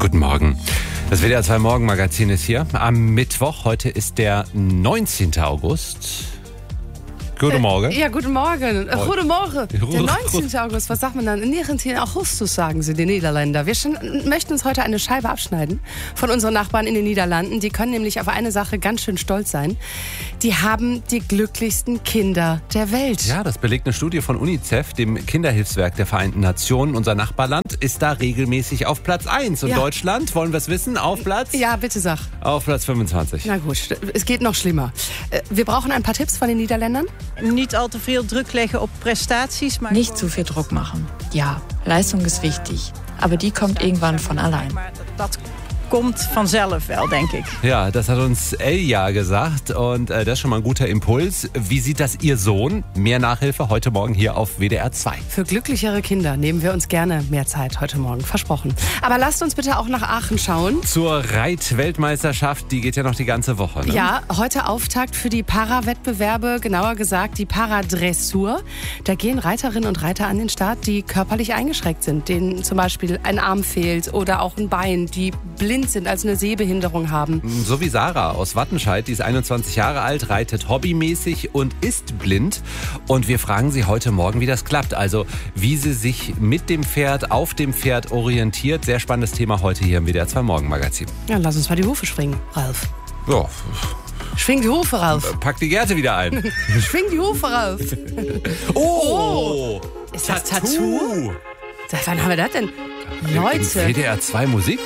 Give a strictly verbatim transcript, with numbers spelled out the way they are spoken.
Guten Morgen. Das W D R zwei Morgenmagazin ist hier am Mittwoch. Heute ist der neunzehnten August. Guten Morgen. Ja, guten Morgen. Äh, Guten Morgen. Der neunzehnten August, was sagt man dann? In Nirgendwo Augustus, sagen sie, die Niederländer. Wir schon, möchten uns heute eine Scheibe abschneiden von unseren Nachbarn in den Niederlanden. Die können nämlich auf eine Sache ganz schön stolz sein. Die haben die glücklichsten Kinder der Welt. Ja, das belegt eine Studie von UNICEF, dem Kinderhilfswerk der Vereinten Nationen. Unser Nachbarland ist da regelmäßig auf Platz eins. Und Ja. Deutschland, wollen wir es wissen, auf Platz? Ja, bitte sag. Auf Platz fünfundzwanzig. Na gut, es geht noch schlimmer. Äh, Wir brauchen ein paar Tipps von den Niederländern. Niet al te veel druk leggen op prestaties. Maar Nicht zu viel Druck machen. Ja, Leistung ist wichtig, aber die kommt irgendwann von allein. Maar dat komt vanzelf wel, denk ik. Ja, das hat uns Elja gesagt und äh, das ist schon mal ein guter Impuls. Wie sieht das Ihr Sohn? Mehr Nachhilfe heute Morgen hier auf W D R zwei. Für glücklichere Kinder nehmen wir uns gerne mehr Zeit heute Morgen, versprochen. Aber lasst uns bitte auch nach Aachen schauen. Zur Reitweltmeisterschaft, die geht ja noch die ganze Woche, ne? Ja, heute Auftakt für die Para-Wettbewerbe, genauer gesagt die Paradressur. Da gehen Reiterinnen und Reiter an den Start, die körperlich eingeschränkt sind, denen zum Beispiel ein Arm fehlt oder auch ein Bein, die blind sind, also eine Sehbehinderung haben. So wie Sarah aus Wattenscheid, die ist einundzwanzig Jahre alt, reitet hobbymäßig und ist blind. Und wir fragen sie heute Morgen, wie das klappt. Also wie sie sich mit dem Pferd, auf dem Pferd orientiert. Sehr spannendes Thema heute hier im W D R zwei Morgenmagazin. Ja, lass uns mal die Hufe schwingen, Ralf. Ja, Schwing die Hufe, Ralf. pack die Gerte wieder ein. Schwing die Hufe, Ralf. Oh! Ist das Tattoo? Seit wann haben wir das denn? W Leute. D R zwei Musik?